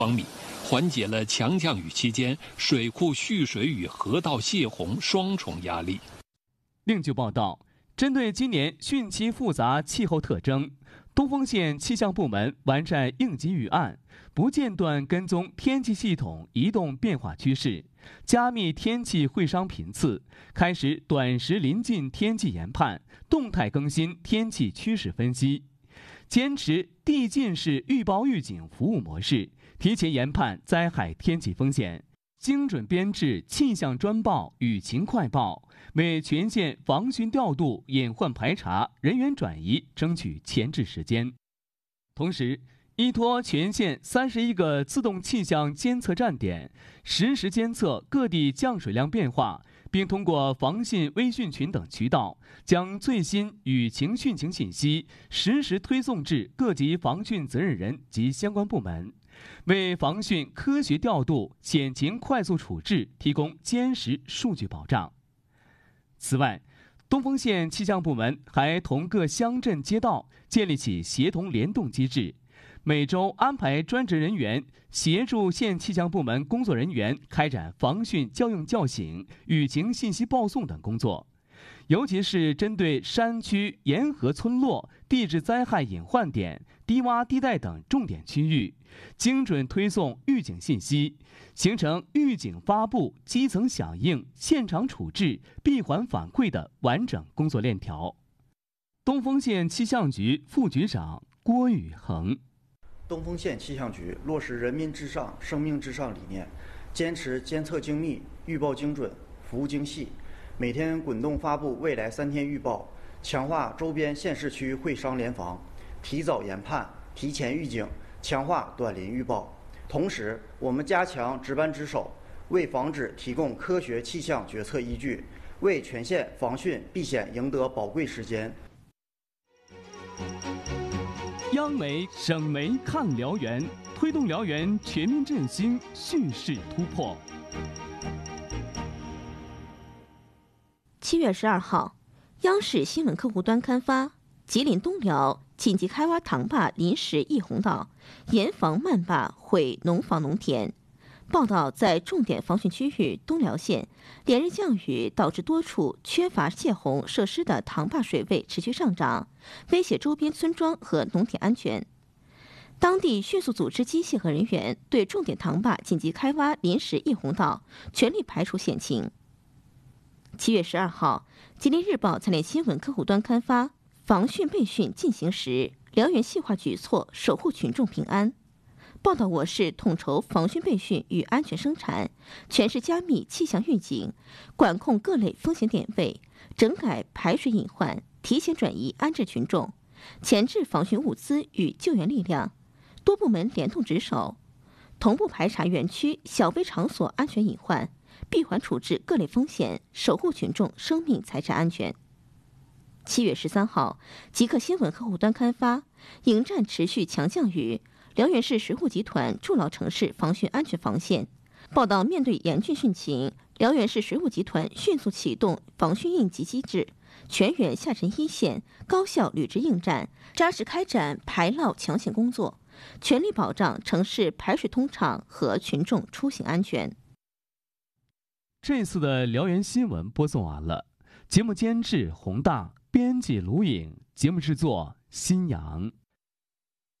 方米，缓解了强降雨期间水库蓄水与河道泄洪双重压力。 另据报道，针对今年汛期复杂气候特征，东丰县气象部门完善应急预案，不间断跟踪天气系统移动变化趋势，加密天气会商频次，开始短时临近天气研判，动态更新天气趋势分析，坚持递进式预报预警服务模式，提前研判灾害天气风险，精准编制气象专报、雨情快报，为全县防汛调度、隐患排查、人员转移争取前置时间。同时，依托全县31个自动气象监测站点，实时监测各地降水量变化，并通过防汛微汛群等渠道，将最新雨情汛情信息实时推送至各级防汛责任人及相关部门，为防汛科学调度、险情快速处置提供坚实数据保障。此外，东丰县气象部门还同各乡镇街道建立起协同联动机制，每周安排专职人员协助县气象部门工作人员开展防汛教用叫醒、雨情信息报送等工作，尤其是针对山区、沿河村落、地质灾害隐患点、低洼地带等重点区域，精准推送预警信息，形成预警发布、基层响应、现场处置、闭环反馈的完整工作链条。东丰县气象局副局长郭宇恒。 东丰县气象局落实人民至上、生命至上理念，坚持监测精密、预报精准、服务精细，每天滚动发布未来3天预报，强化周边县市区会商联防，提早研判、提前预警，强化短临预报。同时，我们加强值班值守，为防止提供科学气象决策依据，为全县防汛避险赢得宝贵时间。 央媒、省媒看辽源，推动辽源全面振兴，蓄势突破。 7月12号，央视新闻客户端刊发吉林东辽紧急开挖塘坝临时溢洪道，严防漫坝毁农房农田。报道，在重点防汛区域东辽县，连日降雨导致多处缺乏泄洪设施的塘坝水位持续上涨，威胁周边村庄和农田安全。当地迅速组织机械和人员，对重点塘坝紧急开挖临时溢洪道全力排除险情。7月12号，吉林日报财联新闻客户端刊发防汛备汛进行时，辽源细化举措守护群众平安。报道，我市统筹防汛备汛与安全生产，全市加密气象预警，管控各类风险点位，整改排水隐患，提前转移安置群众，前置防汛物资与救援力量，多部门联动值守，同步排查园区小微场所安全隐患，闭环处置各类风险，守护群众生命财产安全。7月13号，极客新闻客户端刊发迎战持续强降雨，辽源市水务集团筑牢城市防汛安全防线。报道，面对严峻汛情，辽源市水务集团迅速启动防汛应急机制，全员下沉一线，高效履职应战，扎实开展排涝抢险工作，全力保障城市排水通畅和群众出行安全。 这次的辽源新闻播送完了，节目监制洪大，编辑卢颖，节目制作新阳。